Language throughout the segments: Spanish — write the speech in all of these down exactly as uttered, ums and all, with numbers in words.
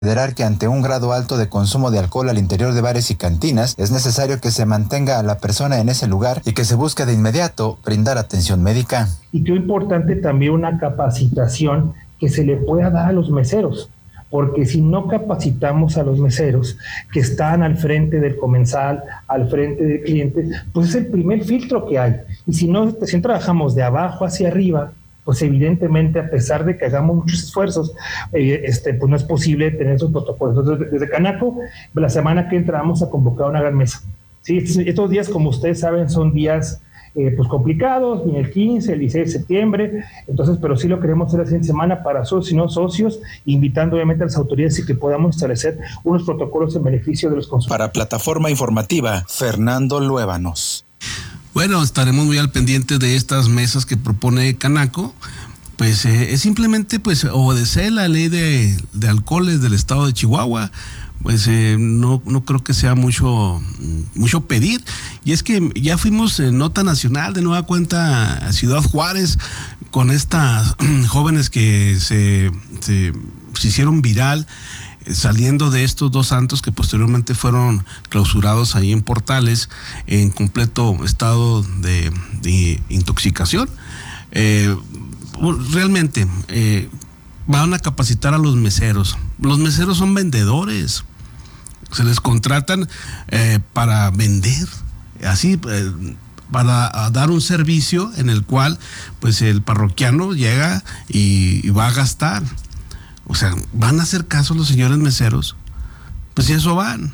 Considerar que ante un grado alto de consumo de alcohol al interior de bares y cantinas, es necesario que se mantenga a la persona en ese lugar y que se busque de inmediato brindar atención médica. Y qué importante también una capacitación que se le pueda dar a los meseros, porque si no capacitamos a los meseros que están al frente del comensal, al frente del cliente, pues es el primer filtro que hay. Y si no, si no trabajamos de abajo hacia arriba, pues evidentemente, a pesar de que hagamos muchos esfuerzos, eh, este, pues no es posible tener esos protocolos. Entonces, desde Canaco, la semana que entra vamos a convocar una gran mesa. Sí, estos, estos días, como ustedes saben, son días eh, pues complicados, ni el quince, el dieciséis de septiembre, entonces, pero sí lo queremos hacer la siguiente semana para socios y no socios, invitando obviamente a las autoridades y que podamos establecer unos protocolos en beneficio de los consumidores. Para Plataforma Informativa, Fernando Luébanos. Bueno, estaremos muy al pendiente de estas mesas que propone Canaco. Pues eh, es simplemente pues obedecer la ley de, de alcoholes del estado de Chihuahua. Pues eh, no, no creo que sea mucho, mucho pedir. Y es que ya fuimos en nota nacional de nueva cuenta a Ciudad Juárez con estas jóvenes que se, se, se hicieron viral, saliendo de estos dos santos que posteriormente fueron clausurados ahí en Portales en completo estado de, de intoxicación. Eh, realmente eh, van a capacitar a los meseros. Los meseros son vendedores, se les contratan eh, para vender, así eh, para dar un servicio en el cual pues el parroquiano llega y, y va a gastar. O sea, ¿van a hacer caso los señores meseros? Pues si eso van.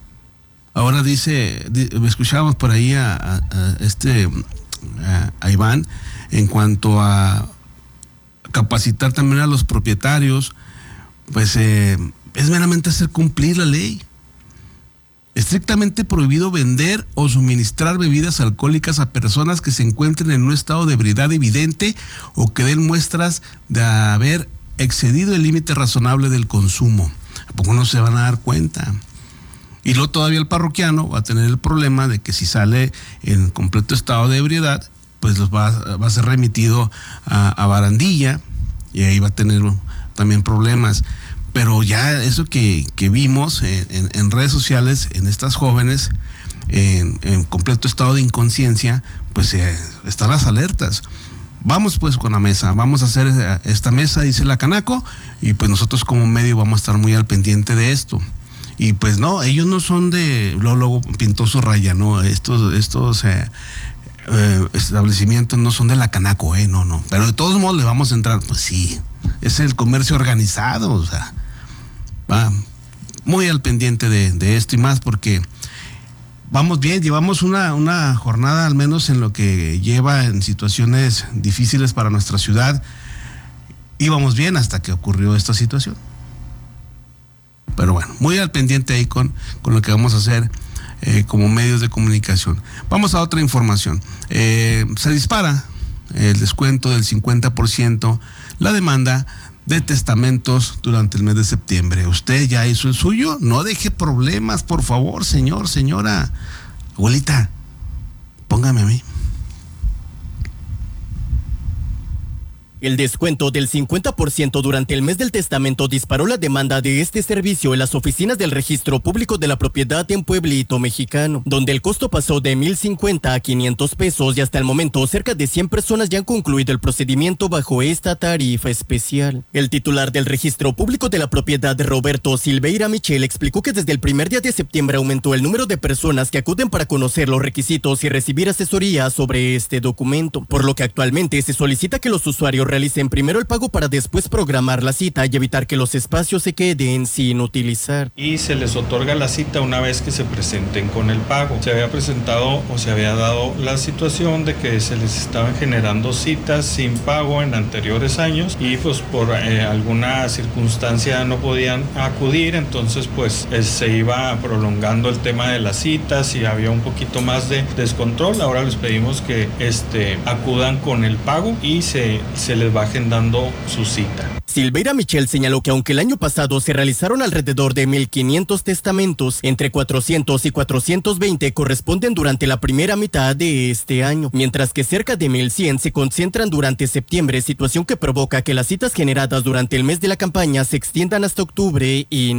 Ahora dice, escuchábamos por ahí a, a, a este a, a Iván en cuanto a capacitar también a los propietarios, pues eh, es meramente hacer cumplir la ley. Estrictamente prohibido vender o suministrar bebidas alcohólicas a personas que se encuentren en un estado de ebriedad evidente o que den muestras de haber excedido el límite razonable del consumo. ¿A poco no se van a dar cuenta? Y luego todavía el parroquiano va a tener el problema de que si sale en completo estado de ebriedad, pues los va, va a ser remitido a, a barandilla y ahí va a tener también problemas. Pero ya eso que, que vimos en, en, en redes sociales, en estas jóvenes, en, en completo estado de inconsciencia, pues eh, están las alertas. Vamos pues con la mesa, vamos a hacer esta mesa, dice la Canaco, y pues nosotros como medio vamos a estar muy al pendiente de esto. Y pues no, ellos no son de, luego, luego pintó su raya, no, estos, estos eh, eh, establecimientos no son de la Canaco, eh, no, no. Pero de todos modos le vamos a entrar, pues sí, es el comercio organizado, o sea, va muy al pendiente de, de esto y más porque vamos bien, llevamos una, una jornada al menos en lo que lleva en situaciones difíciles para nuestra ciudad. Íbamos bien hasta que ocurrió esta situación. Pero bueno, muy al pendiente ahí con, con lo que vamos a hacer eh, como medios de comunicación. Vamos a otra información. Eh, se dispara el descuento del cincuenta por ciento, la demanda de testamentos durante el mes de septiembre. ¿Usted ya hizo el suyo? No deje problemas, por favor, señor, señora. Abuelita, póngame a mí. El descuento del cincuenta por ciento durante el mes del testamento disparó la demanda de este servicio en las oficinas del Registro Público de la Propiedad en Pueblito Mexicano, donde el costo pasó de mil cincuenta a quinientos pesos y hasta el momento cerca de cien personas ya han concluido el procedimiento bajo esta tarifa especial. El titular del Registro Público de la Propiedad, Roberto Silveira Michel, explicó que desde el primer día de septiembre aumentó el número de personas que acuden para conocer los requisitos y recibir asesoría sobre este documento, por lo que actualmente se solicita que los usuarios realicen primero el pago para después programar la cita y evitar que los espacios se queden sin utilizar. Y se les otorga la cita una vez que se presenten con el pago. Se había presentado o se había dado la situación de que se les estaban generando citas sin pago en anteriores años y pues por eh, alguna circunstancia no podían acudir, entonces pues eh, se iba prolongando el tema de las citas y había un poquito más de descontrol. Ahora les pedimos que este, acudan con el pago y se, se les va agendando su cita. Silveira Michel señaló que aunque el año pasado se realizaron alrededor de mil quinientos testamentos, entre cuatrocientos y cuatrocientos veinte corresponden durante la primera mitad de este año, mientras que cerca de mil cien se concentran durante septiembre, situación que provoca que las citas generadas durante el mes de la campaña se extiendan hasta octubre y